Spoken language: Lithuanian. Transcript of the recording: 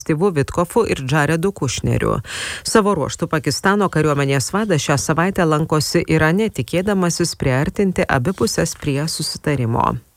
Stevu Vitkofu ir Džaredu Kušneriu. Savo ruožtu Pakistano kariuomenės vadas šią savaitę lankosi Irane, tikėdamasis priartinti abi puses prie susitarimo.